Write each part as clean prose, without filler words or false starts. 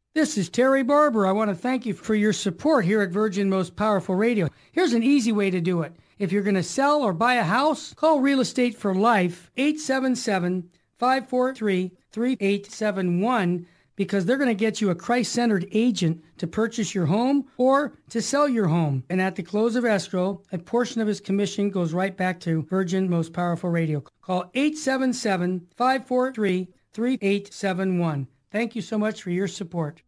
This is Terry Barber. I want to thank you for your support here at Virgin Most Powerful Radio. Here's an easy way to do it. If you're going to sell or buy a house, call Real Estate for Life, 877-543-3871, because they're going to get you a Christ-centered agent to purchase your home or to sell your home. And at the close of escrow, a portion of his commission goes right back to Virgin Most Powerful Radio. Call 877-543-3871. Thank you so much for your support.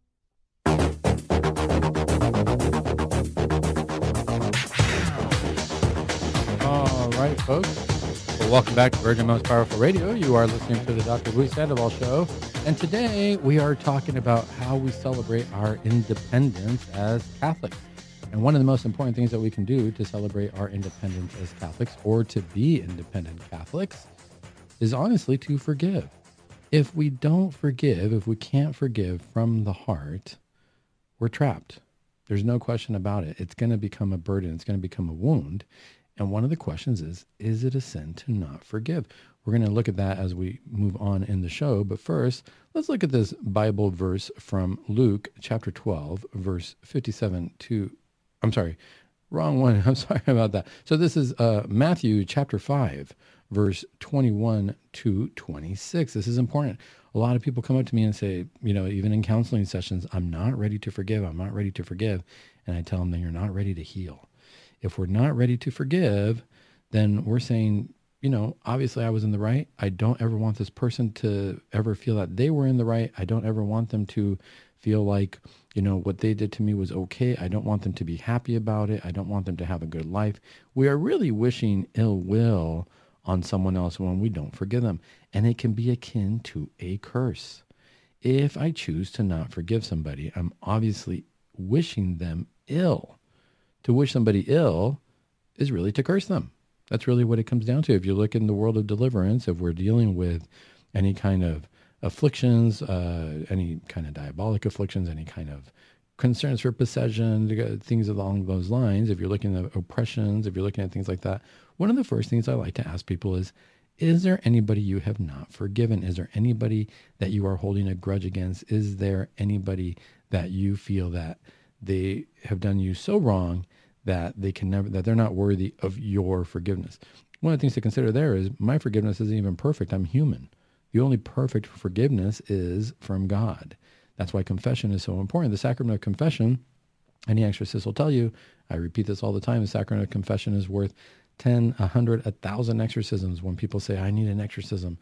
All right, folks. Well, welcome back to Virgin Most Powerful Radio. You are listening to the Dr. Louis Sandoval Show. And today we are talking about how we celebrate our independence as Catholics. And one of the most important things that we can do to celebrate our independence as Catholics, or to be independent Catholics, is honestly to forgive. If we don't forgive, if we can't forgive from the heart, we're trapped. There's no question about it. It's going to become a burden. It's going to become a wound. And one of the questions is it a sin to not forgive? We're going to look at that as we move on in the show. But first, let's look at this Bible verse from Luke chapter 12, verse 57 to, I'm sorry, wrong one. I'm sorry about that. So this is Matthew chapter 5, verse 21 to 26. This is important. A lot of people come up to me and say, even in counseling sessions, I'm not ready to forgive. I'm not ready to forgive. And I tell them that you're not ready to heal. If we're not ready to forgive, then we're saying, obviously I was in the right. I don't ever want this person to ever feel that they were in the right. I don't ever want them to feel like, what they did to me was okay. I don't want them to be happy about it. I don't want them to have a good life. We are really wishing ill will on someone else when we don't forgive them. And it can be akin to a curse. If I choose to not forgive somebody, I'm obviously wishing them ill. To wish somebody ill is really to curse them. That's really what it comes down to. If you look in the world of deliverance, if we're dealing with any kind of afflictions, any kind of diabolic afflictions, any kind of concerns for possession, things along those lines, if you're looking at oppressions, if you're looking at things like that, one of the first things I like to ask people is there anybody you have not forgiven? Is there anybody that you are holding a grudge against? Is there anybody that you feel that they have done you so wrong that they're not worthy of your forgiveness? One of the things to consider there is my forgiveness isn't even perfect. I'm human. The only perfect forgiveness is from God. That's why confession is so important. The sacrament of confession, any exorcist will tell you, I repeat this all the time, the sacrament of confession is worth 10, 100, 1,000 exorcisms. When people say, I need an exorcism,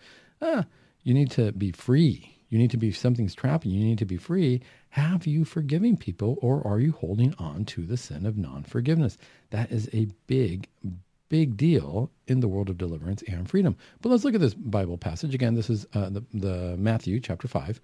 you need to be free. You need to be, something's trapping you. You need to be free. Have you forgiving people, or are you holding on to the sin of non-forgiveness? That is a big, big deal in the world of deliverance and freedom. But let's look at this Bible passage. Again, this is the Matthew chapter 5,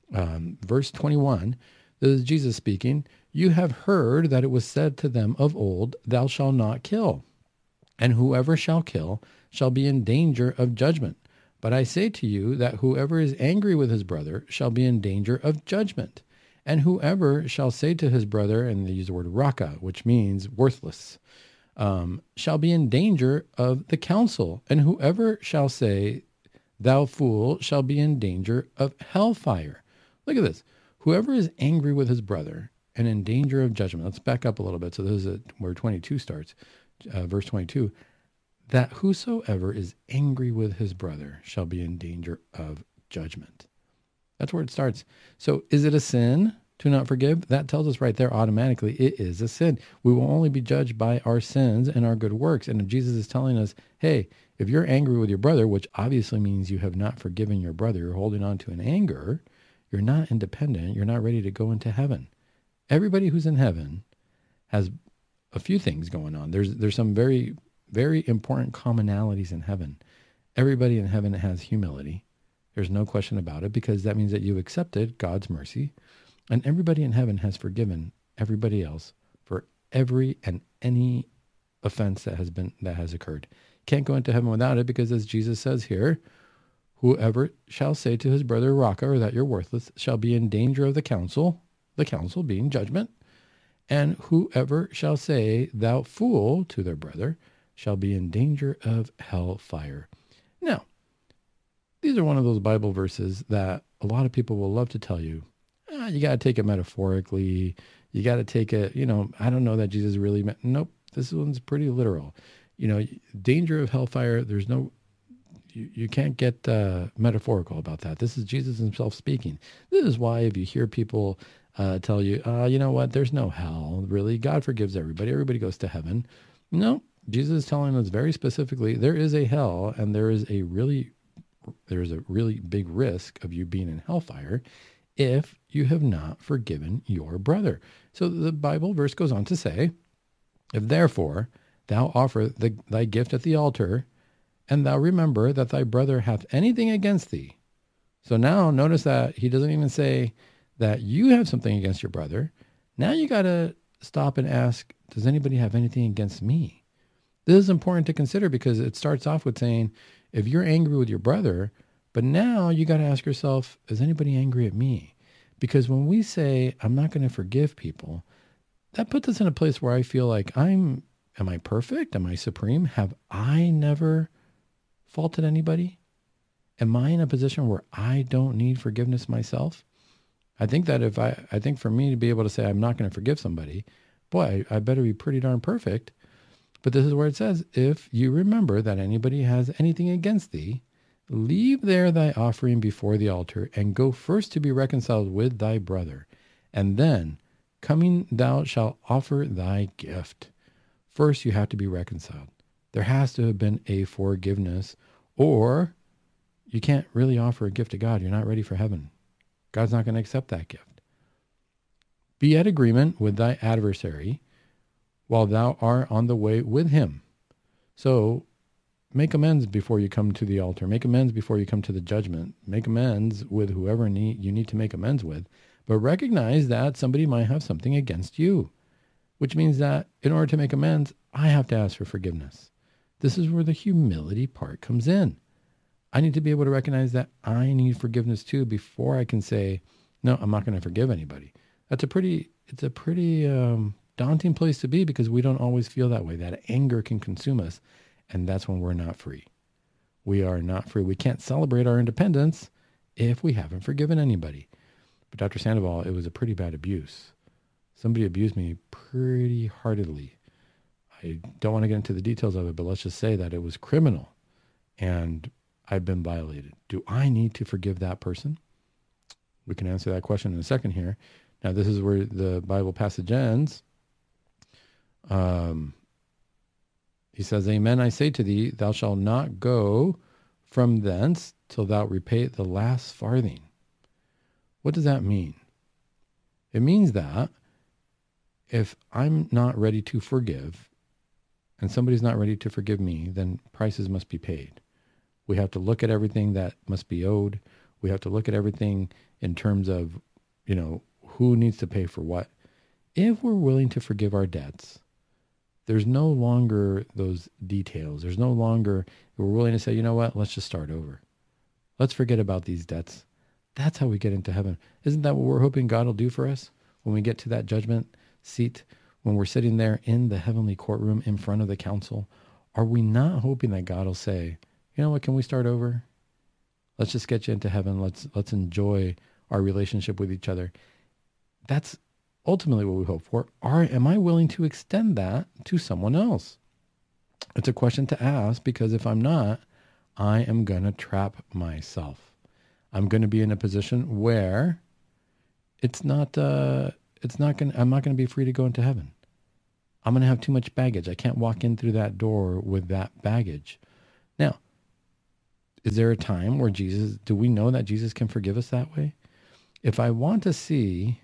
verse 21. This is Jesus speaking. You have heard that it was said to them of old, thou shalt not kill. And whoever shall kill shall be in danger of judgment. But I say to you that whoever is angry with his brother shall be in danger of judgment. And whoever shall say to his brother, and they use the word raka, which means worthless, shall be in danger of the council. And whoever shall say, thou fool, shall be in danger of hellfire. Look at this. Whoever is angry with his brother and in danger of judgment. Let's back up a little bit. So this is where 22 starts, verse 22. That whosoever is angry with his brother shall be in danger of judgment. That's where it starts. So is it a sin to not forgive? That tells us right there automatically it is a sin. We will only be judged by our sins and our good works. And if Jesus is telling us, hey, if you're angry with your brother, which obviously means you have not forgiven your brother, you're holding on to an anger, you're not independent, you're not ready to go into heaven. Everybody who's in heaven has a few things going on. There's some very, very important commonalities in heaven. Everybody in heaven has humility. There's no question about it, because that means that you accepted God's mercy, and everybody in heaven has forgiven everybody else for every and any offense that has occurred. Can't go into heaven without it, because as Jesus says here, whoever shall say to his brother raka, or that you're worthless, shall be in danger of the council being judgment. And whoever shall say thou fool to their brother shall be in danger of hellfire. Now, these are one of those Bible verses that a lot of people will love to tell you, you got to take it metaphorically. You got to take it, I don't know that Jesus really meant, nope, this one's pretty literal. Danger of hellfire, there's no, you can't get metaphorical about that. This is Jesus himself speaking. This is why if you hear people tell you, you know what, there's no hell, really. God forgives everybody. Everybody goes to heaven. No, Jesus is telling us very specifically, there is a hell, and there is a really big risk of you being in hellfire if you have not forgiven your brother. So the Bible verse goes on to say, if therefore thou offer thy gift at the altar, and thou remember that thy brother hath anything against thee. So now notice that he doesn't even say that you have something against your brother. Now you got to stop and ask, does anybody have anything against me? This is important to consider because it starts off with saying, if you're angry with your brother, but now you got to ask yourself, is anybody angry at me? Because when we say, I'm not going to forgive people, that puts us in a place where I feel like am I perfect? Am I supreme? Have I never faulted anybody? Am I in a position where I don't need forgiveness myself? I think that I think for me to be able to say I'm not going to forgive somebody, boy, I better be pretty darn perfect. But this is where it says, if you remember that anybody has anything against thee, leave there thy offering before the altar, and go first to be reconciled with thy brother. And then, coming, thou shalt offer thy gift. First, you have to be reconciled. There has to have been a forgiveness, or you can't really offer a gift to God. You're not ready for heaven. God's not going to accept that gift. Be at agreement with thy adversary while thou art on the way with him. So make amends before you come to the altar. Make amends before you come to the judgment. Make amends with whoever you need to make amends with. But recognize that somebody might have something against you, which means that in order to make amends, I have to ask for forgiveness. This is where the humility part comes in. I need to be able to recognize that I need forgiveness too before I can say, no, I'm not going to forgive anybody. It's a pretty daunting place to be because we don't always feel that way. That anger can consume us, and that's when we're not free. We are not free. We can't celebrate our independence if we haven't forgiven anybody. But Dr. Sandoval, it was a pretty bad abuse. Somebody abused me pretty heartedly. I don't want to get into the details of it, but let's just say that it was criminal, and I've been violated. Do I need to forgive that person? We can answer that question in a second here. Now, this is where the Bible passage ends. He says, Amen, I say to thee, thou shalt not go from thence till thou repay the last farthing. What does that mean? It means that if I'm not ready to forgive and somebody's not ready to forgive me, then prices must be paid. We have to look at everything that must be owed. We have to look at everything in terms of, who needs to pay for what. If we're willing to forgive our debts, there's no longer those details. There's no longer, we're willing to say, you know what, let's just start over. Let's forget about these debts. That's how we get into heaven. Isn't that what we're hoping God will do for us when we get to that judgment seat, when we're sitting there in the heavenly courtroom in front of the council? Are we not hoping that God will say, you know what, can we start over? Let's just get you into heaven. Let's enjoy our relationship with each other. That's ultimately what we hope for. Am I willing to extend that to someone else? It's a question to ask, because if I'm not, I am going to trap myself. I'm going to be in a position where I'm not going to be free to go into heaven. I'm going to have too much baggage. I can't walk in through that door with that baggage. Now, is there a time where do we know that Jesus can forgive us that way? If I want to see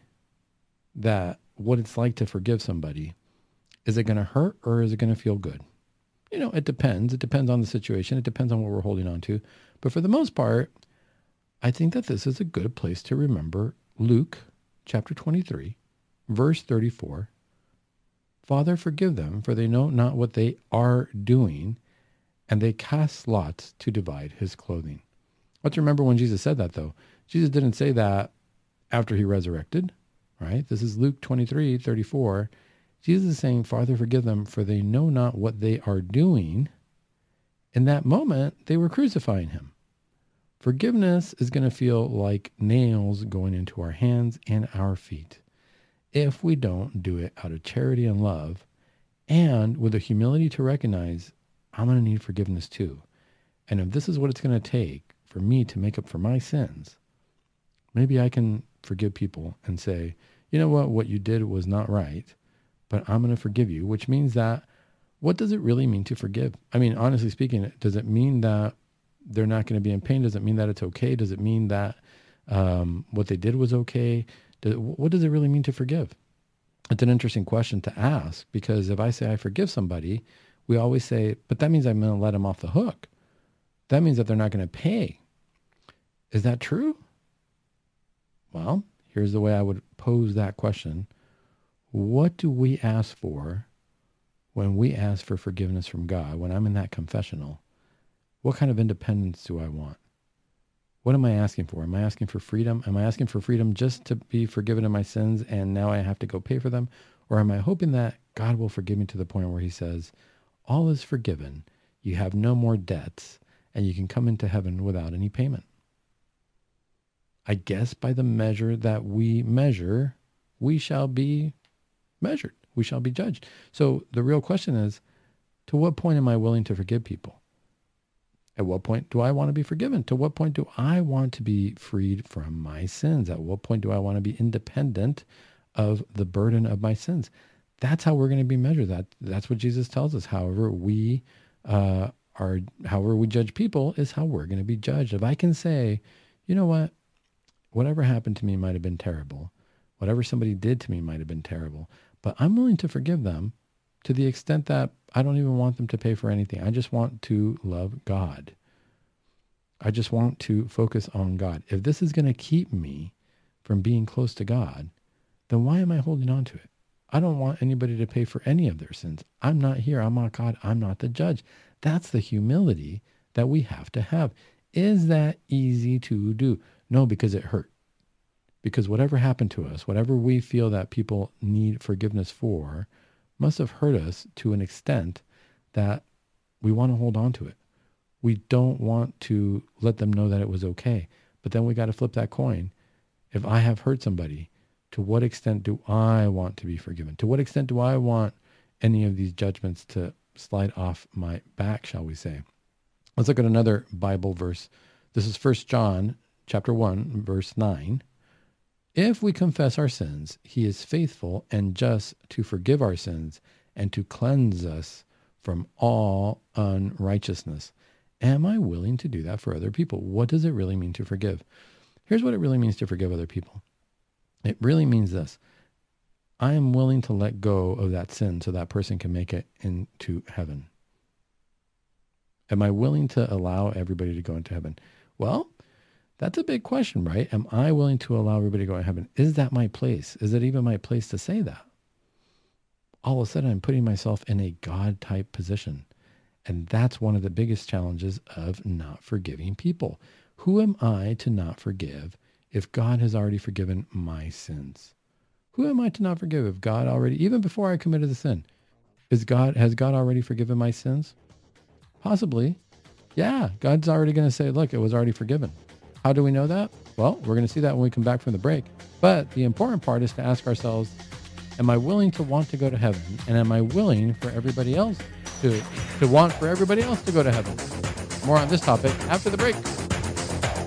that what it's like to forgive somebody, is it going to hurt or is it going to feel good? It depends. It depends on the situation. It depends on what we're holding on to. But for the most part, I think that this is a good place to remember Luke chapter 23, verse 34. Father, forgive them, for they know not what they are doing. And they cast lots to divide his clothing. Let's remember when Jesus said that, though. Jesus didn't say that after he resurrected, right? This is Luke 23:34. Jesus is saying, Father, forgive them, for they know not what they are doing. In that moment, they were crucifying him. Forgiveness is going to feel like nails going into our hands and our feet if we don't do it out of charity and love and with the humility to recognize I'm going to need forgiveness too. And if this is what it's going to take for me to make up for my sins, maybe I can forgive people and say, you know what you did was not right, but I'm going to forgive you, which means that what does it really mean to forgive? I mean, honestly speaking, does it mean that they're not going to be in pain? Does it mean that it's okay? Does it mean that what they did was okay? What does it really mean to forgive? It's an interesting question to ask, because if I say I forgive somebody, we always say, but that means I'm going to let them off the hook. That means that they're not going to pay. Is that true? Well, here's the way I would pose that question. What do we ask for when we ask for forgiveness from God? When I'm in that confessional, what kind of independence do I want? What am I asking for? Am I asking for freedom? Am I asking for freedom just to be forgiven of my sins and now I have to go pay for them? Or am I hoping that God will forgive me to the point where he says, all is forgiven, you have no more debts, and you can come into heaven without any payment? I guess by the measure that we measure, we shall be measured. We shall be judged. So the real question is, to what point am I willing to forgive people? At what point do I want to be forgiven? To what point do I want to be freed from my sins? At what point do I want to be independent of the burden of my sins? That's how we're going to be measured. That's what Jesus tells us. However we judge people is how we're going to be judged. If I can say, you know what, whatever happened to me might have been terrible. Whatever somebody did to me might have been terrible, but I'm willing to forgive them to the extent that I don't even want them to pay for anything. I just want to love God. I just want to focus on God. If this is going to keep me from being close to God, then why am I holding on to it? I don't want anybody to pay for any of their sins. I'm not here. I'm not God. I'm not the judge. That's the humility that we have to have. Is that easy to do? No, because it hurt. Because whatever happened to us, whatever we feel that people need forgiveness for, must have hurt us to an extent that we want to hold on to it. We don't want to let them know that it was okay. But then we got to flip that coin. If I have hurt somebody, to what extent do I want to be forgiven? To what extent do I want any of these judgments to slide off my back, shall we say? Let's look at another Bible verse. This is 1 John chapter 1, verse 9. If we confess our sins, he is faithful and just to forgive our sins and to cleanse us from all unrighteousness. Am I willing to do that for other people? What does it really mean to forgive? Here's what it really means to forgive other people. It really means this. I am willing to let go of that sin so that person can make it into heaven. Am I willing to allow everybody to go into heaven? Well, that's a big question, right? Am I willing to allow everybody to go to heaven? Is that my place? Is it even my place to say that? All of a sudden, I'm putting myself in a God-type position. And that's one of the biggest challenges of not forgiving people. Who am I to not forgive if God has already forgiven my sins? Who am I to not forgive if God already, even before I committed the sin, has God already forgiven my sins? Possibly. Yeah, God's already going to say, look, it was already forgiven. How do we know that? Well, we're going to see that when we come back from the break. But the important part is to ask ourselves, am I willing to want to go to heaven? And am I willing for everybody else to want for everybody else to go to heaven? More on this topic after the break.